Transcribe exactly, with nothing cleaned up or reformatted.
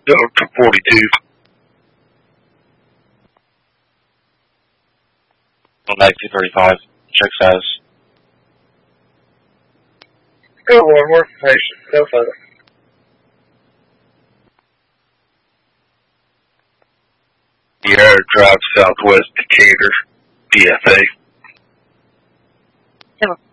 Delta forty-two. nineteen thirty-five. Check status. Go on, more information. No further. Sierra Drive, Southwest Decatur, D F A.